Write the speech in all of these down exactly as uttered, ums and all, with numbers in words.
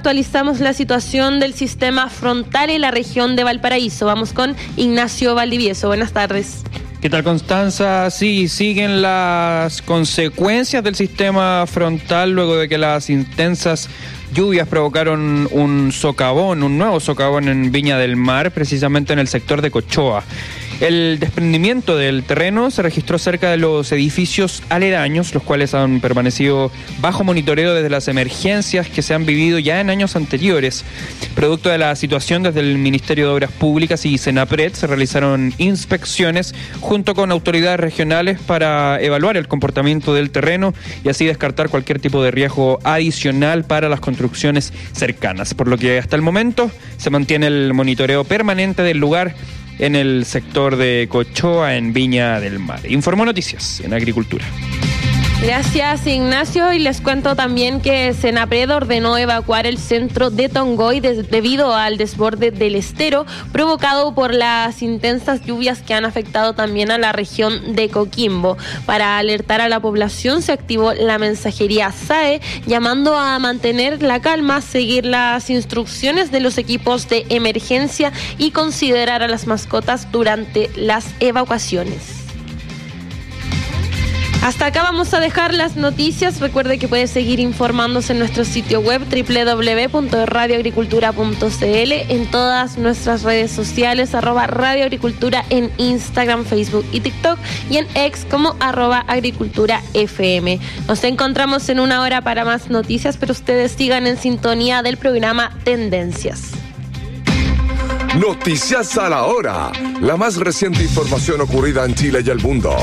actualizamos la situación del sistema frontal en la región de Valparaíso. Vamos con Ignacio Valdivieso. Buenas tardes. ¿Qué tal, Constanza? Sí, siguen las consecuencias del sistema frontal luego de que las intensas lluvias provocaron un socavón, un nuevo socavón en Viña del Mar, precisamente en el sector de Cochoa. El desprendimiento del terreno se registró cerca de los edificios aledaños, los cuales han permanecido bajo monitoreo desde las emergencias que se han vivido ya en años anteriores. Producto de la situación, desde el Ministerio de Obras Públicas y Senapred se realizaron inspecciones junto con autoridades regionales para evaluar el comportamiento del terreno y así descartar cualquier tipo de riesgo adicional para las construcciones cercanas. Por lo que hasta el momento se mantiene el monitoreo permanente del lugar en el sector de Cochoa, en Viña del Mar. Informó Noticias en Agricultura. Gracias, Ignacio. Y les cuento también que Senapred ordenó evacuar el centro de Tongoy de, debido al desborde del estero provocado por las intensas lluvias que han afectado también a la región de Coquimbo. Para alertar a la población se activó la mensajería S A E llamando a mantener la calma, seguir las instrucciones de los equipos de emergencia y considerar a las mascotas durante las evacuaciones. Hasta acá vamos a dejar las noticias. Recuerde que puede seguir informándose en nuestro sitio web doble u doble u doble u punto radio agricultura punto c l, en todas nuestras redes sociales, arroba Radio Agricultura en Instagram, Facebook y TikTok, y en X como arroba Agricultura F M. Nos encontramos en una hora para más noticias, pero ustedes sigan en sintonía del programa Tendencias. Noticias a la hora. La más reciente información ocurrida en Chile y el mundo.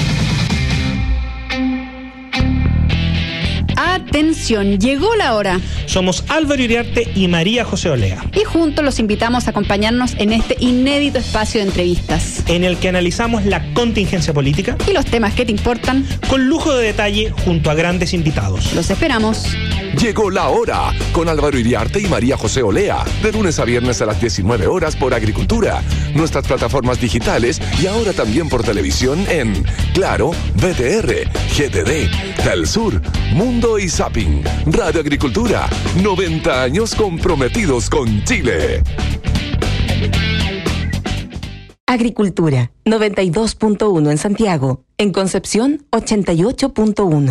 Atención, llegó la hora. Somos Álvaro Iriarte y María José Olea. Y juntos los invitamos a acompañarnos en este inédito espacio de entrevistas, en el que analizamos la contingencia política y los temas que te importan, con lujo de detalle junto a grandes invitados. Los esperamos. Llegó la hora con Álvaro Iriarte y María José Olea, de lunes a viernes a las diecinueve horas por Agricultura, nuestras plataformas digitales y ahora también por televisión en Claro, B T R, G T D, Telsur, Mundo y Zapping. Radio Agricultura, noventa años comprometidos con Chile. Agricultura, noventa y dos punto uno en Santiago. En Concepción, ochenta y ocho punto uno.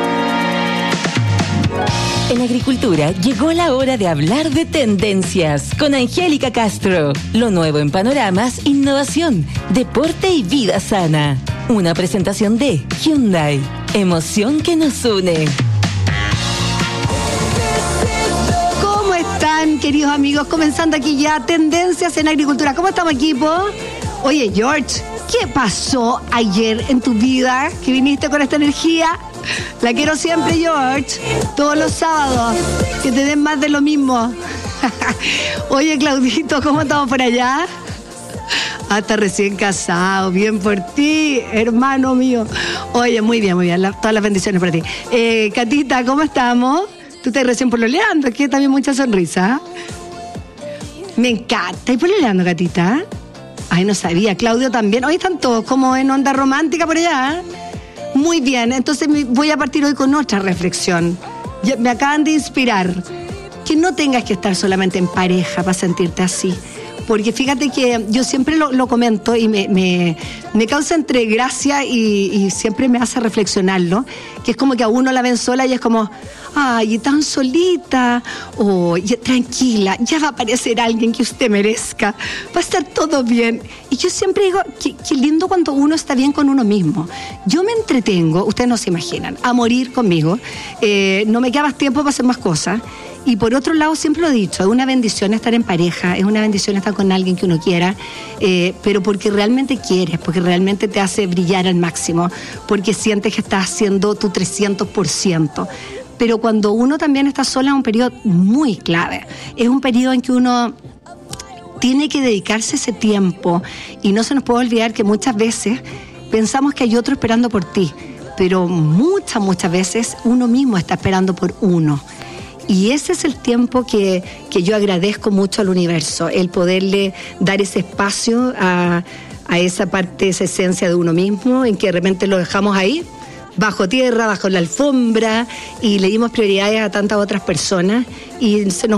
En Agricultura llegó la hora de hablar de tendencias con Angélica Castro. Lo nuevo en panoramas, innovación, deporte y vida sana. Una presentación de Hyundai. Emoción que nos une. ¿Cómo están, queridos amigos? Comenzando aquí ya Tendencias en Agricultura. ¿Cómo estamos, equipo? Oye, George, ¿qué pasó ayer en tu vida que viniste con esta energía? La quiero siempre, George. Todos los sábados. Que te den más de lo mismo. Oye, Claudito, ¿cómo estamos por allá? Hasta recién casado. Bien por ti, hermano mío. Oye, muy bien, muy bien. La, todas las bendiciones para ti. Eh, Catita, ¿cómo estamos? Tú estás recién pololeando. Aquí también mucha sonrisa. Me encanta. ¿Estás pololeando, Catita? Ay, no sabía. Claudio también. Hoy están todos como en onda romántica por allá. Muy bien, entonces voy a partir hoy con otra reflexión. Me acaban de inspirar. Que no tengas que estar solamente en pareja para sentirte así. Porque fíjate que yo siempre lo, lo comento y me, me, me causa entre gracia y, y siempre me hace reflexionarlo, que es como que a uno la ven sola y es como, ay, tan solita, o oh, tranquila, ya va a aparecer alguien que usted merezca, va a estar todo bien. Y yo siempre digo, qué, qué lindo cuando uno está bien con uno mismo. Yo me entretengo, ustedes no se imaginan, a morir conmigo, eh, no me queda más tiempo para hacer más cosas. Y por otro lado, siempre lo he dicho, es una bendición estar en pareja, es una bendición estar con alguien que uno quiera, eh, pero porque realmente quieres, porque realmente te hace brillar al máximo, porque sientes que estás haciendo tu trescientos por ciento. Pero cuando uno también está sola es un periodo muy clave, es un periodo en que uno tiene que dedicarse ese tiempo y no se nos puede olvidar que muchas veces pensamos que hay otro esperando por ti, pero muchas, muchas veces uno mismo está esperando por uno. Y ese es el tiempo que, que yo agradezco mucho al universo, el poderle dar ese espacio a, a esa parte, esa esencia de uno mismo, en que de repente lo dejamos ahí, bajo tierra, bajo la alfombra, y le dimos prioridades a tantas otras personas, y se nos